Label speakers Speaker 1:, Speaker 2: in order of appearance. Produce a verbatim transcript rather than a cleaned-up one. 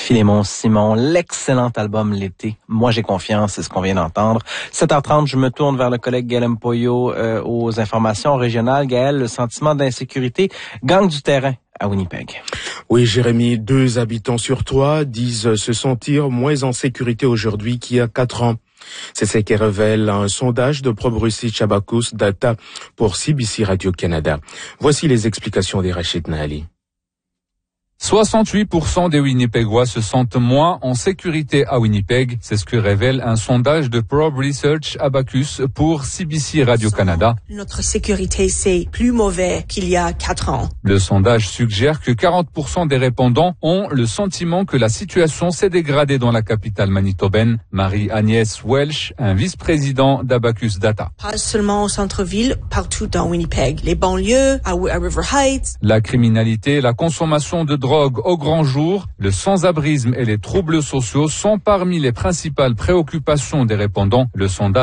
Speaker 1: Philémon Simon, l'excellent album L'été. Moi, j'ai confiance, c'est ce qu'on vient d'entendre. sept heures trente, je me tourne vers le collègue Gaël Mpoyo euh, aux informations régionales. Gaël, le sentiment d'insécurité gagne du terrain à Winnipeg.
Speaker 2: Oui, Jérémy, deux habitants sur trois disent se sentir moins en sécurité aujourd'hui qu'il y a quatre ans. C'est ce que révèle un sondage de Probrussy Abacus Data pour C B C Radio-Canada. Voici les explications des Rachid Nahali.
Speaker 3: soixante-huit pour cent des Winnipégois se sentent moins en sécurité à Winnipeg. C'est ce que révèle un sondage de Probe Research Abacus pour C B C Radio-Canada.
Speaker 4: Notre sécurité, c'est plus mauvais qu'il y a quatre ans.
Speaker 3: Le sondage suggère que quarante pour cent des répondants ont le sentiment que la situation s'est dégradée dans la capitale manitobaine. Marie-Agnès Welch, un vice-président d'Abacus Data.
Speaker 4: Pas seulement au centre-ville, partout dans Winnipeg. Les banlieues, à River Heights.
Speaker 3: La criminalité, la consommation de drogue au grand jour, le sans-abrisme et les troubles sociaux sont parmi les principales préoccupations des répondants. Le sondage